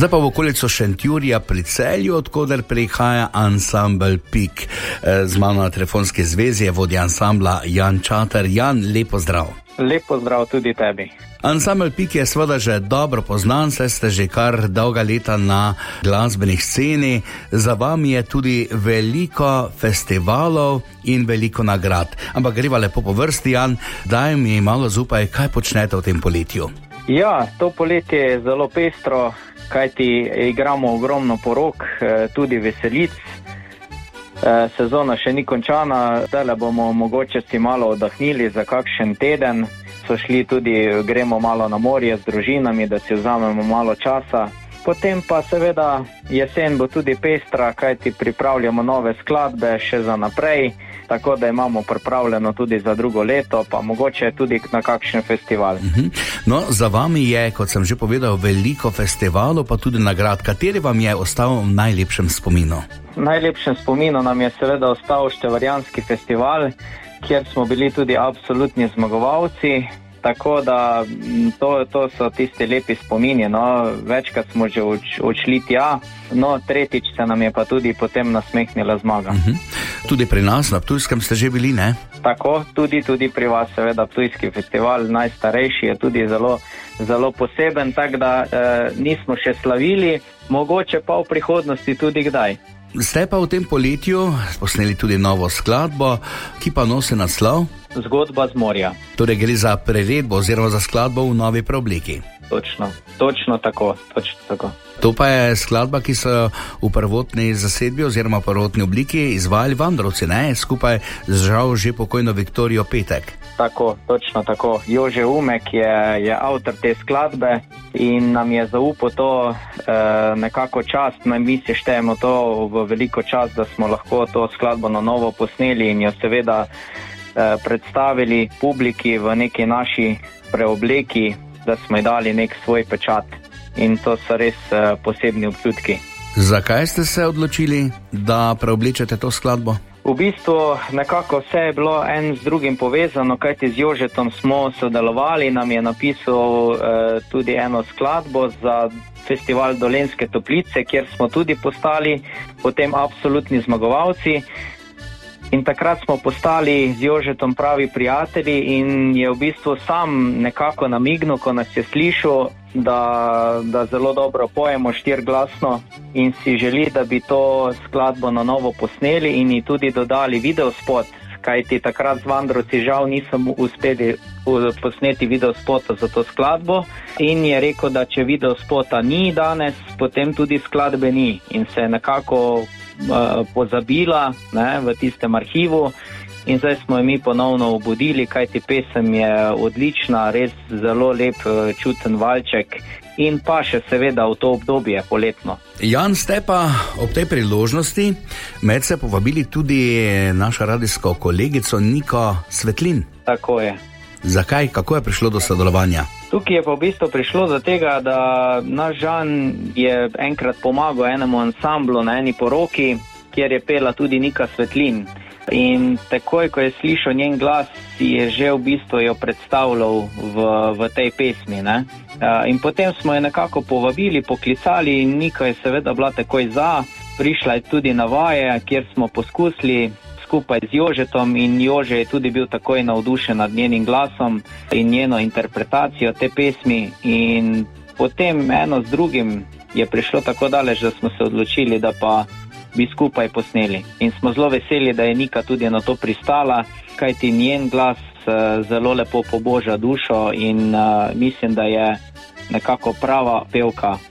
Zdaj pa v okolico Šentjurja pri Celju, odkoder prihaja ansambel Pik. Z mano na telefonski zvezi je vodja ansambla Jan Čater. Jan, lepo zdrav. Lepo zdrav tudi tebi. Ansambel Pik je seveda že dobro poznan, saj ste že kar dolga leta na glasbenih sceni. Za vami je tudi veliko festivalov in veliko nagrad. Ampak greva lepo po vrsti, Jan, daj mi malo zupaj, kaj počnete v tem poletju? Ja, to poletje je zelo pestro, kajti igramo ogromno porok, tudi veselic. Sezona še ni končana, zdaj bomo mogoče si malo oddahnili za kakšen teden. So šli tudi, gremo malo na morje z družinami, da si vzamemo malo časa. Potem pa seveda jesen bo tudi pestra, kajti pripravljamo nove skladbe še za naprej, tako da imamo pripravljeno tudi za drugo leto, pa mogoče tudi na kakšen festival. No, za vami je, kot sem že povedal, veliko festivalov, pa tudi nagrad. Kateri vam je ostal v najlepšem spominu? V najlepšem spominu nam je seveda ostal Števarjanski festival, kjer smo bili tudi absolutni zmagovalci, tako da to so tisti lepi spomini, no, večkrat smo že odšli tja, no, tretjič se nam je pa tudi potem nasmehnila zmaga. Tudi pri nas na Ptujskem ste že bili, ne? Tako, tudi pri vas seveda Ptujski festival, najstarejši, je tudi zelo poseben, tako da nismo še slavili, mogoče pa v prihodnosti tudi kdaj. Ste pa v tem poletju posneli tudi novo skladbo, ki pa nosi naslov Zgodba z morja. Torej gre za prevedbo oziroma za skladbo v novi preobliki. Točno tako. To pa je skladba, ki so v prvotni zasedbi oziroma prvotni obliki izvajali Vandrovci, ne? Skupaj z žal že pokojno Viktorijo Petek. Tako, točno tako. Jože Umek je avtor te skladbe in nam je zaupal to nekako čast, mi se štejemo to v veliko čast, da smo lahko to skladbo na novo posneli in jo seveda predstavili publiki v neki naši preobleki, da smo ji dali nek svoj pečat in to so res posebni občutki. Zakaj ste se odločili, da preoblečete to skladbo? V bistvu nekako vse je bilo en z drugim povezano, kajti z Jožetom smo sodelovali, nam je napisal tudi eno skladbo za festival Dolenjske Toplice, kjer smo tudi postali potem absolutni zmagovalci. In takrat smo postali z Jožetom pravi prijatelji in je v bistvu sam nekako namignil, ko nas je slišal, da zelo dobro pojemo štirglasno in si želi, da bi to skladbo na novo posneli in ji tudi dodali videospot, kajti takrat z Vandrovci žal nisem uspeli posneti videospota za to skladbo in je rekel, da če videospota ni danes, potem tudi skladbe ni in se je nekako pozabila, ne, v tistem arhivu in zdaj smo jo mi ponovno obudili, kajti pesem je odlična, res zelo lep čuten valček in pa še seveda v to obdobje poletno. Jan, ste pa ob tej priložnosti med se povabili tudi našo radijsko kolegico Niko Svetlin. Tako je. Zakaj? Kako je prišlo do sodelovanja? Tukaj je pa v bistvu prišlo do tega, da naš Žan je enkrat pomagal enemu ansamblu na eni poroki, kjer je pela tudi Nika Svetlin. In takoj, ko je slišal njen glas, si je že v bistvu jo predstavljal v tej pesmi, ne? In potem smo jo nekako povabili, poklicali in Nika je seveda bila takoj za. Prišla je tudi na vaje, kjer smo poskusili skupaj z Jožetom in Jože je tudi bil takoj navdušen nad njenim glasom in njeno interpretacijo te pesmi in potem eno z drugim je prišlo tako daleč, da smo se odločili, da pa bi skupaj posneli. In smo zelo veseli, da je Nika tudi na to pristala, kajti njen glas zelo lepo poboža dušo in mislim, da je nekako prava pevka